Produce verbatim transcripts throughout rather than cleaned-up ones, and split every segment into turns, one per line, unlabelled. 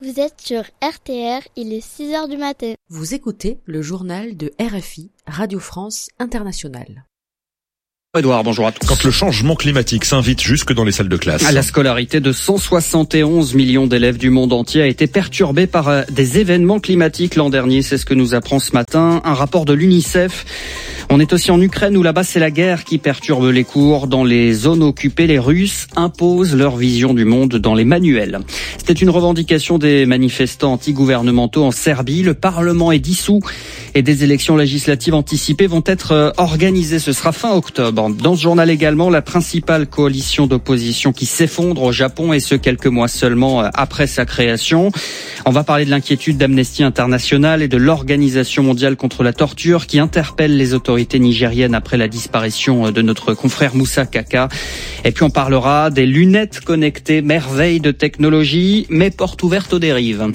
Vous êtes sur R T R, il est six heures du matin.
Vous écoutez le journal de R F I, Radio France Internationale.
Edouard, bonjour à tous.
Quand le changement climatique s'invite jusque dans les salles de classe.
La scolarité de cent soixante et onze millions d'élèves du monde entier a été perturbée par des événements climatiques l'an dernier. C'est ce que nous apprend ce matin un rapport de l'UNICEF. On est aussi en Ukraine où là-bas c'est la guerre qui perturbe les cours. Dans les zones occupées, les Russes imposent leur vision du monde dans les manuels. C'était une revendication des manifestants anti-gouvernementaux en Serbie. Le Parlement est dissous et des élections législatives anticipées vont être organisées. Ce sera fin octobre. Dans ce journal également, la principale coalition d'opposition qui s'effondre au Japon et ce quelques mois seulement après sa création. On va parler de l'inquiétude d'Amnesty International et de l'Organisation mondiale contre la torture qui interpelle les autorités nigériennes après la disparition de notre confrère Moussa Kaka. Et puis on parlera des lunettes connectées, merveille de technologie, mais porte ouverte aux dérives.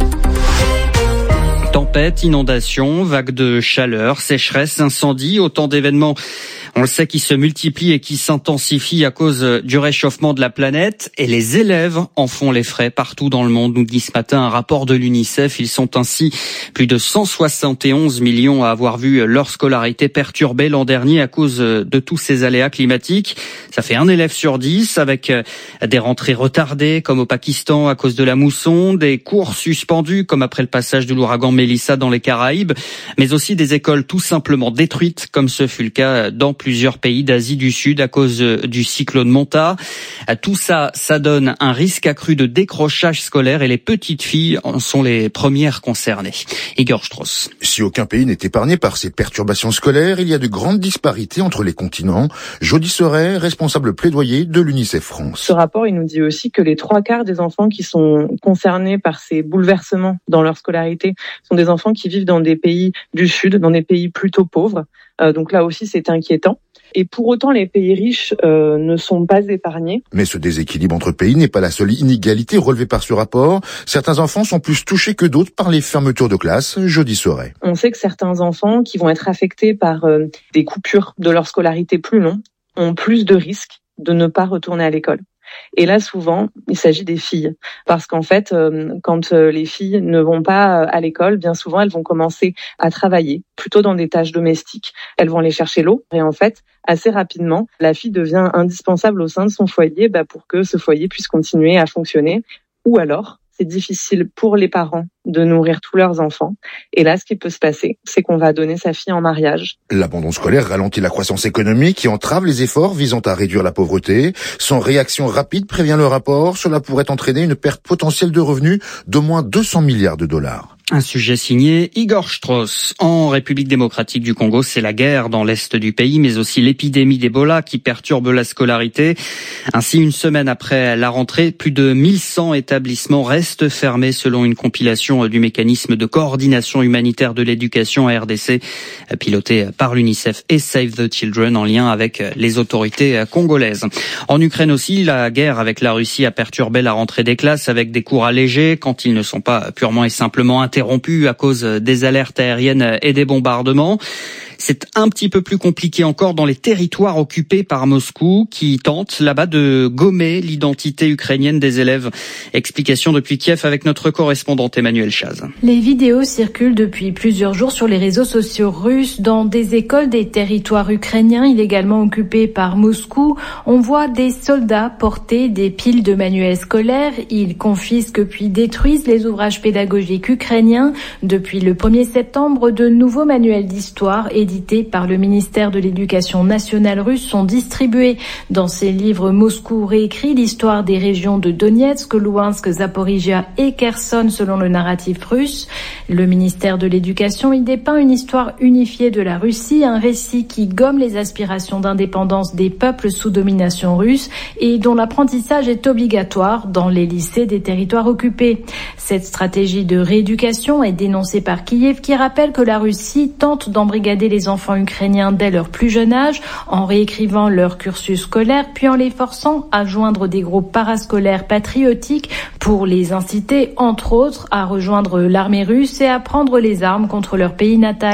Tempête, inondations, vagues de chaleur, sécheresse, incendie, autant d'événements, on le sait, qui se multiplient et qui s'intensifient à cause du réchauffement de la planète. Et les élèves en font les frais partout dans le monde, nous dit ce matin un rapport de l'UNICEF. Ils sont ainsi plus de cent soixante et onze millions à avoir vu leur scolarité perturbée l'an dernier à cause de tous ces aléas climatiques. Ça fait un élève sur dix, avec des rentrées retardées comme au Pakistan à cause de la mousson, des cours suspendus comme après le passage de l'ouragan Mélissa dans les Caraïbes, mais aussi des écoles tout simplement détruites comme ce fut le cas dans plusieurs pays d'Asie du Sud à cause du cyclone Manta. Tout ça, ça donne un risque accru de décrochage scolaire et les petites filles en sont les premières concernées. Igor Strauss.
Si aucun pays n'est épargné par ces perturbations scolaires, il y a de grandes disparités entre les continents. Jody Soret, responsable plaidoyer de l'UNICEF France.
Ce rapport, il nous dit aussi que les trois quarts des enfants qui sont concernés par ces bouleversements dans leur scolarité sont des enfants qui vivent dans des pays du Sud, dans des pays plutôt pauvres. Euh, donc là aussi, c'est inquiétant. Et pour autant, les pays riches euh, ne sont pas épargnés.
Mais ce déséquilibre entre pays n'est pas la seule inégalité relevée par ce rapport. Certains enfants sont plus touchés que d'autres par les fermetures de classe. Jody Soret.
On sait que certains enfants qui vont être affectés par euh, des coupures de leur scolarité plus longues ont plus de risques de ne pas retourner à l'école. Et là, souvent, il s'agit des filles. Parce qu'en fait, euh, quand euh, les filles ne vont pas euh, à l'école, bien souvent, elles vont commencer à travailler, plutôt dans des tâches domestiques. Elles vont aller chercher l'eau. Et en fait, assez rapidement, la fille devient indispensable au sein de son foyer bah, pour que ce foyer puisse continuer à fonctionner. Ou alors, c'est difficile pour les parents de nourrir tous leurs enfants. Et là, ce qui peut se passer, c'est qu'on va donner sa fille en mariage.
L'abandon scolaire ralentit la croissance économique et entrave les efforts visant à réduire la pauvreté. Sans réaction rapide, prévient le rapport, cela pourrait entraîner une perte potentielle de revenus d'au moins deux cents milliards de dollars.
Un sujet signé Igor Strauss. En République démocratique du Congo, c'est la guerre dans l'est du pays, mais aussi l'épidémie d'Ebola qui perturbe la scolarité. Ainsi, une semaine après la rentrée, plus de mille cent établissements restent fermés selon une compilation du mécanisme de coordination humanitaire de l'éducation à R D C, piloté par l'UNICEF et Save the Children en lien avec les autorités congolaises. En Ukraine aussi, la guerre avec la Russie a perturbé la rentrée des classes avec des cours allégés quand ils ne sont pas purement et simplement interrompu à cause des alertes aériennes et des bombardements. C'est un petit peu plus compliqué encore dans les territoires occupés par Moscou qui tente là-bas de gommer l'identité ukrainienne des élèves. Explication depuis Kiev avec notre correspondante Emmanuel Chaz.
Les vidéos circulent depuis plusieurs jours sur les réseaux sociaux russes dans des écoles des territoires ukrainiens illégalement occupés par Moscou. On voit des soldats porter des piles de manuels scolaires. Ils confisquent puis détruisent les ouvrages pédagogiques ukrainiens. Depuis le premier septembre, de nouveaux manuels d'histoire et édités par le ministère de l'Éducation nationale russe sont distribués. Dans ces livres, Moscou réécrit l'histoire des régions de Donetsk, Louhansk, Zaporizhia et Kherson selon le narratif russe. Le ministère de l'Éducation y dépeint une histoire unifiée de la Russie, un récit qui gomme les aspirations d'indépendance des peuples sous domination russe et dont l'apprentissage est obligatoire dans les lycées des territoires occupés. Cette stratégie de rééducation est dénoncée par Kiev qui rappelle que la Russie tente d'embrigader les enfants ukrainiens dès leur plus jeune âge en réécrivant leur cursus scolaire puis en les forçant à joindre des groupes parascolaires patriotiques pour les inciter entre autres à rejoindre l'armée russe et à prendre les armes contre leur pays natal.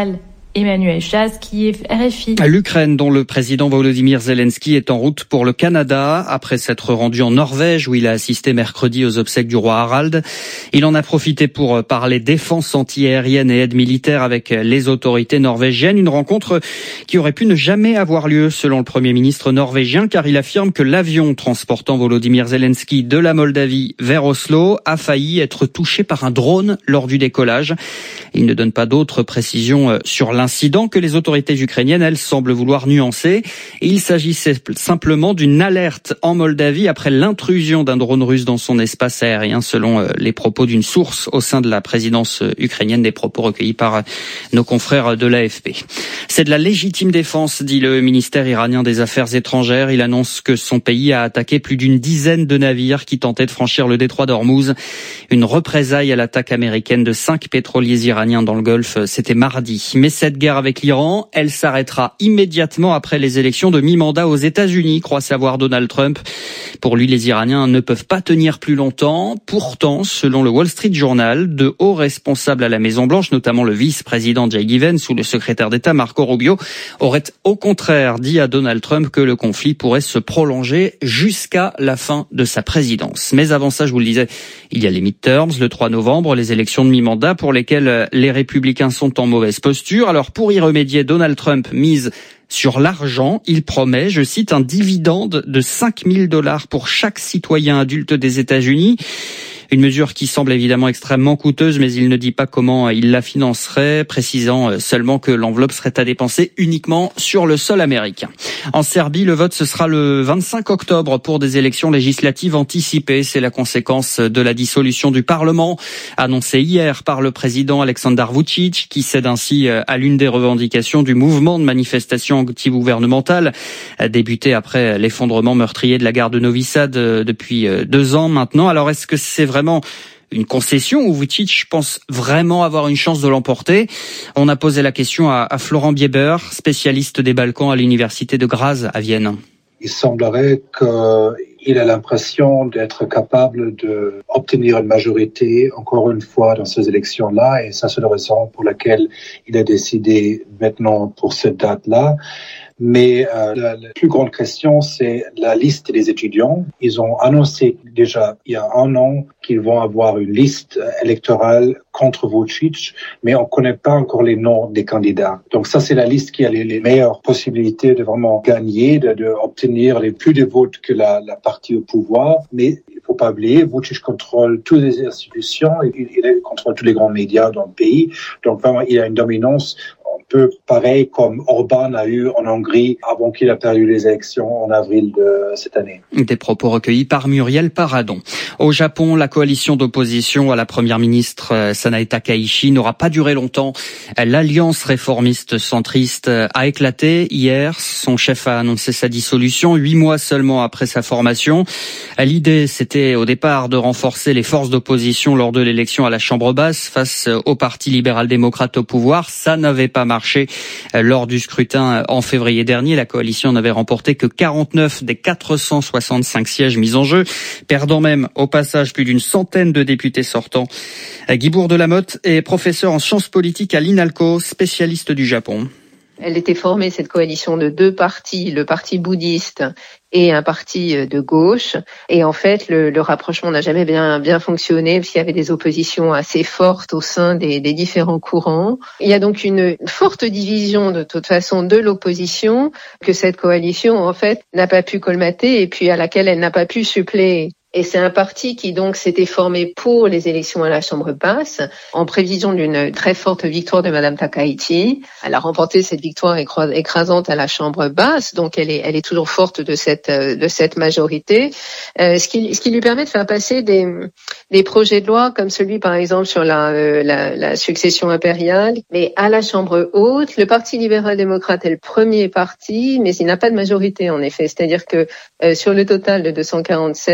Emmanuel Chaz, qui est R F I.
L'Ukraine, dont le président Volodymyr Zelensky est en route pour le Canada, après s'être rendu en Norvège, où il a assisté mercredi aux obsèques du roi Harald. Il en a profité pour parler défense antiaérienne et aide militaire avec les autorités norvégiennes. Une rencontre qui aurait pu ne jamais avoir lieu, selon le Premier ministre norvégien, car il affirme que l'avion transportant Volodymyr Zelensky de la Moldavie vers Oslo a failli être touché par un drone lors du décollage. Il ne donne pas d'autres précisions sur l'incident que les autorités ukrainiennes, elles, semblent vouloir nuancer. Et il s'agissait simplement d'une alerte en Moldavie après l'intrusion d'un drone russe dans son espace aérien, selon les propos d'une source au sein de la présidence ukrainienne, des propos recueillis par nos confrères de l'A F P. C'est de la légitime défense, dit le ministère iranien des Affaires étrangères. Il annonce que son pays a attaqué plus d'une dizaine de navires qui tentaient de franchir le détroit d'Ormuz. Une représaille à l'attaque américaine de cinq pétroliers iraniens dans le Golfe, c'était mardi. Mais cette guerre avec l'Iran, elle s'arrêtera immédiatement après les élections de mi-mandat aux États-Unis, croit savoir Donald Trump. Pour lui, les Iraniens ne peuvent pas tenir plus longtemps. Pourtant, selon le Wall Street Journal, de hauts responsables à la Maison-Blanche, notamment le vice-président Jay Vance ou le secrétaire d'État Marco Rubio, auraient au contraire dit à Donald Trump que le conflit pourrait se prolonger jusqu'à la fin de sa présidence. Mais avant ça, je vous le disais, il y a les midterms, le trois novembre, les élections de mi-mandat pour lesquelles les républicains sont en mauvaise posture. Alors pour y remédier, Donald Trump mise sur l'argent. Il promet, je cite, un dividende de cinq mille dollars pour chaque citoyen adulte des États-Unis. Une mesure qui semble évidemment extrêmement coûteuse, mais il ne dit pas comment il la financerait, précisant seulement que l'enveloppe serait à dépenser uniquement sur le sol américain. En Serbie, le vote, ce sera le vingt-cinq octobre pour des élections législatives anticipées. C'est la conséquence de la dissolution du Parlement, annoncée hier par le président Aleksandar Vučić, qui cède ainsi à l'une des revendications du mouvement de manifestation anti-gouvernementale, débuté après l'effondrement meurtrier de la gare de Novi Sad depuis deux ans maintenant. Alors, est-ce que c'est vraiment une concession où Vučić pense vraiment avoir une chance de l'emporter? On a posé la question à, à Florent Bieber, spécialiste des Balkans à l'université de Graz à Vienne.
Il semblerait qu'il a l'impression d'être capable d'obtenir une majorité, encore une fois, dans ces élections-là, et ça, c'est la raison pour laquelle il a décidé maintenant pour cette date-là. Mais euh, la, la plus grande question, c'est la liste des étudiants. Ils ont annoncé déjà il y a un an qu'ils vont avoir une liste électorale contre Vučić, mais on ne connaît pas encore les noms des candidats. Donc ça, c'est la liste qui a les, les meilleures possibilités de vraiment gagner, de, de obtenir les plus de votes que la, la partie au pouvoir. Mais il ne faut pas oublier, Vučić contrôle toutes les institutions, il, il contrôle tous les grands médias dans le pays. Donc vraiment, il a une dominance peu pareil comme Orban a eu en Hongrie avant qu'il a perdu les élections en avril de cette année.
Des propos recueillis par Muriel Paradon. Au Japon, la coalition d'opposition à la première ministre Sanae Takaichi n'aura pas duré longtemps. L'alliance réformiste centriste a éclaté hier. Son chef a annoncé sa dissolution huit mois seulement après sa formation. L'idée, c'était au départ de renforcer les forces d'opposition lors de l'élection à la Chambre basse face au Parti libéral-démocrate au pouvoir. Ça n'avait pas marché. Lors du scrutin en février dernier, la coalition n'avait remporté que quarante-neuf des quatre cent soixante-cinq sièges mis en jeu, perdant même au passage plus d'une centaine de députés sortants. Guy Bourg-de-Lamotte est professeur en sciences politiques à l'INALCO, spécialiste du Japon.
Elle était formée, cette coalition, de deux partis, le parti bouddhiste et un parti de gauche. Et en fait, le, le rapprochement n'a jamais bien bien fonctionné parce qu'il y avait des oppositions assez fortes au sein des, des différents courants. Il y a donc une forte division de toute façon de l'opposition que cette coalition, en fait, n'a pas pu colmater et puis à laquelle elle n'a pas pu suppléer. Et c'est un parti qui donc s'était formé pour les élections à la Chambre basse en prévision d'une très forte victoire de Madame Takaichi. Elle a remporté cette victoire écrasante à la Chambre basse, donc elle est, elle est toujours forte de cette, de cette majorité, euh, ce qui, ce qui lui permet de faire passer des, des projets de loi comme celui par exemple sur la, euh, la, la succession impériale. Mais à la Chambre haute, le Parti libéral-démocrate est le premier parti, mais il n'a pas de majorité en effet. C'est-à-dire que euh, sur le total de deux cent quarante-sept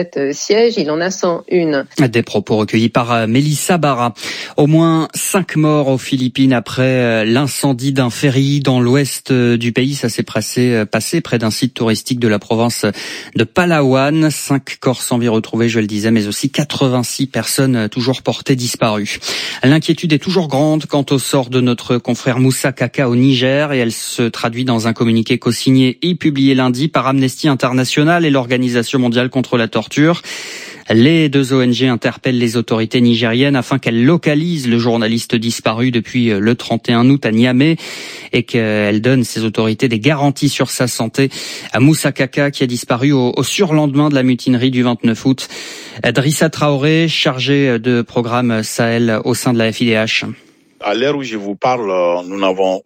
siège, il en a cent un.
Des propos recueillis par Mélissa Barra. Au moins cinq morts aux Philippines après l'incendie d'un ferry dans l'ouest du pays. Ça s'est passé, passé près d'un site touristique de la province de Palawan. Cinq corps sans vie retrouvés, je le disais, mais aussi quatre-vingt-six personnes toujours portées disparues. L'inquiétude est toujours grande quant au sort de notre confrère Moussa Kaka au Niger et elle se traduit dans un communiqué co-signé et publié lundi par Amnesty International et l'Organisation mondiale contre la torture. Les deux O N G interpellent les autorités nigériennes afin qu'elles localisent le journaliste disparu depuis le trente et un août à Niamey et qu'elles donnent, ces autorités, des garanties sur sa santé. À Moussa Kaka, qui a disparu au, au surlendemain de la mutinerie du vingt-neuf août. Drissa Traoré, chargé de programme Sahel au sein de la F I D H.
À l'heure où je vous parle, nous n'avons